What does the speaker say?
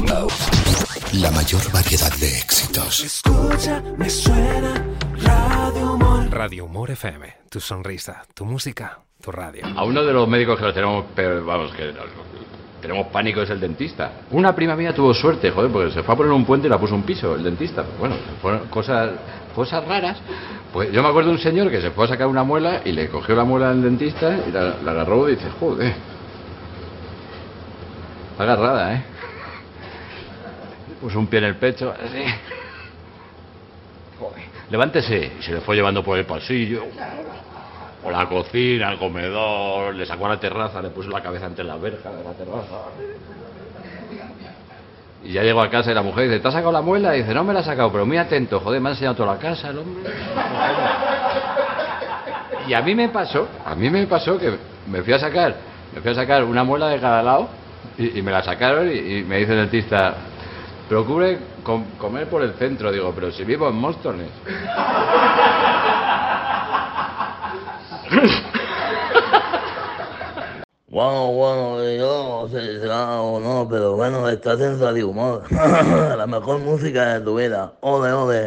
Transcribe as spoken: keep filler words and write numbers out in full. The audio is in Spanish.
La mayor variedad de éxitos. Escucha, me suena Radio Humor. Radio Humor F M. Tu sonrisa, tu música, tu radio. A uno de los médicos que lo tenemos, pero vamos, que tenemos pánico es el dentista. Una prima mía tuvo suerte, joder, porque se fue a poner un puente y la puso un piso, el dentista. Bueno, fueron cosas, cosas raras. Pues yo me acuerdo de un señor que se fue a sacar una muela y le cogió la muela al dentista y la, la agarró y dice, joder, está agarrada, ¿eh? Puso un pie en el pecho, así. Joder. Levántese. Y se le fue llevando por el pasillo, por la cocina, al comedor, le sacó a la terraza, le puso la cabeza entre las verjas de la terraza. Y ya llegó a casa y la mujer dice, ¿te has sacado la muela? Y dice, no me la he sacado, pero muy atento, joder, me ha enseñado toda la casa el hombre. Y a mí me pasó, a mí me pasó que me fui a sacar, me fui a sacar una muela de cada lado y, y me la sacaron y, y me dice el dentista, procure com comer por el centro. Digo, pero si vivo en Móstoles. Bueno, bueno, yo no sé si será o no, pero bueno, estás en Radio Humor. La mejor música de tu vida. Ole, ole.